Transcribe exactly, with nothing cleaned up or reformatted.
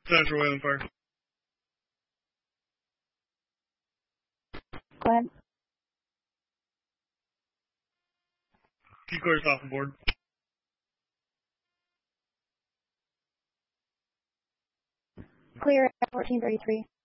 Central Wayland Fire. Go ahead. Key clear off the board. Clear at fourteen thirty-three.